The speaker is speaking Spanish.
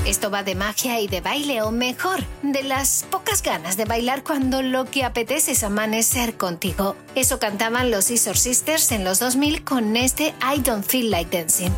Esto va de magia y de baile, o mejor, de las pocas ganas de bailar cuando lo que apetece es amanecer contigo. Eso cantaban los Scissor Sisters en los 2000 con este I Don't Feel Like Dancing.